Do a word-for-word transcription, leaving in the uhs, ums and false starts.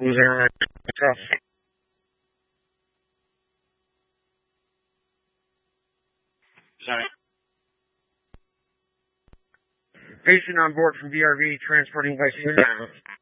Who's there? Sorry. Patient on board from V R V transporting by